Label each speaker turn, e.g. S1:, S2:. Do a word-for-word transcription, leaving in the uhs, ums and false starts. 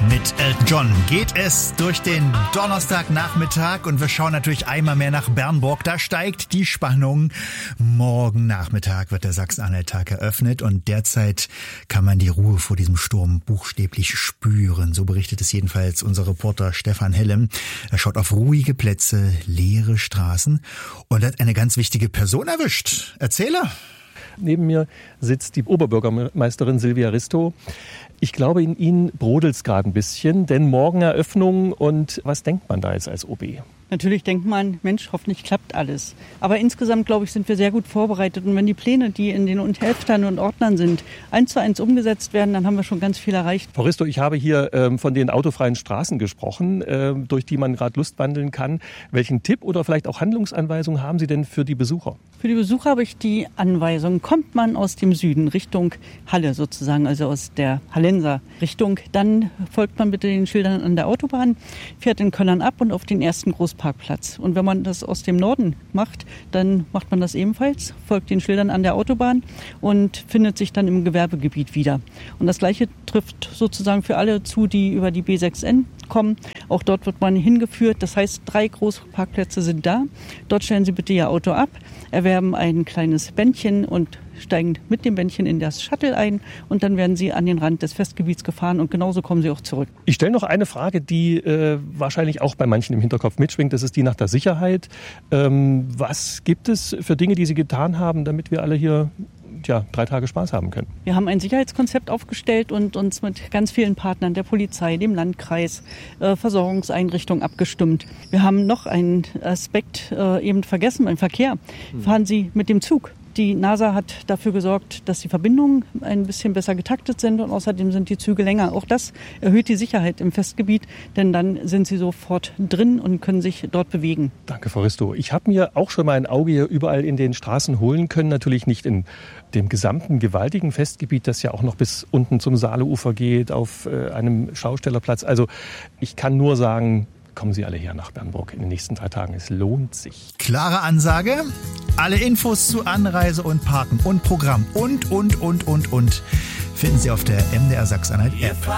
S1: Mit Elton John geht es durch den Donnerstagnachmittag und wir schauen natürlich einmal mehr nach Bernburg. Da steigt die Spannung. Morgen Nachmittag wird der Sachsen-Anhalt-Tag eröffnet und derzeit kann man die Ruhe vor diesem Sturm buchstäblich spüren. So berichtet es jedenfalls unser Reporter Stefan Hellem. Er schaut auf ruhige Plätze, leere Straßen und hat eine ganz wichtige Person erwischt. Erzähler!
S2: Neben mir sitzt die Oberbürgermeisterin Silvia Risto. Ich glaube, in Ihnen brodelt es gerade ein bisschen, denn morgen Eröffnung und was denkt man da jetzt als O B?
S3: Natürlich denkt man, Mensch, hoffentlich klappt alles. Aber insgesamt, glaube ich, sind wir sehr gut vorbereitet. Und wenn die Pläne, die in den Heftern und Ordnern sind, eins zu eins umgesetzt werden, dann haben wir schon ganz viel erreicht.
S2: Frau Risto, ich habe hier ähm, von den autofreien Straßen gesprochen, äh, durch die man gerade lustwandeln kann. Welchen Tipp oder vielleicht auch Handlungsanweisungen haben Sie denn für die Besucher?
S3: Für die Besucher habe ich die Anweisung, kommt man aus dem Süden Richtung Halle sozusagen, also aus der Hallenser Richtung, dann folgt man bitte den Schildern an der Autobahn, fährt in Köllern ab und auf den ersten Großparkplatz. Und wenn man das aus dem Norden macht, dann macht man das ebenfalls, folgt den Schildern an der Autobahn und findet sich dann im Gewerbegebiet wieder. Und das Gleiche trifft sozusagen für alle zu, die über die B sechs N kommen. Auch dort wird man hingeführt. Das heißt, drei Großparkplätze sind da. Dort stellen Sie bitte Ihr Auto ab, erwerben ein kleines Bändchen und steigen mit dem Bändchen in das Shuttle ein und dann werden Sie an den Rand des Festgebiets gefahren und genauso kommen Sie auch zurück.
S2: Ich stelle noch eine Frage, die äh, wahrscheinlich auch bei manchen im Hinterkopf mitschwingt. Das ist die nach der Sicherheit. Ähm, was gibt es für Dinge, die Sie getan haben, damit wir alle hier ja, drei Tage Spaß haben können?
S3: Wir haben ein Sicherheitskonzept aufgestellt und uns mit ganz vielen Partnern der Polizei, dem Landkreis, äh, Versorgungseinrichtungen abgestimmt. Wir haben noch einen Aspekt äh, eben vergessen beim Verkehr. Fahren Sie mit dem Zug. Die NASA hat dafür gesorgt, dass die Verbindungen ein bisschen besser getaktet sind und außerdem sind die Züge länger. Auch das erhöht die Sicherheit im Festgebiet, denn dann sind Sie sofort drin und können sich dort bewegen.
S2: Danke, Frau Risto. Ich habe mir auch schon mal ein Auge hier überall in den Straßen holen können. Natürlich nicht in dem gesamten gewaltigen Festgebiet, das ja auch noch bis unten zum Saaleufer geht, auf äh, einem Schaustellerplatz. Also ich kann nur sagen, kommen Sie alle her nach Bernburg in den nächsten drei Tagen. Es lohnt sich.
S1: Klare Ansage. Alle Infos zu Anreise und Parken und Programm und, und, und, und, und finden Sie auf der M D R Sachsen-Anhalt App.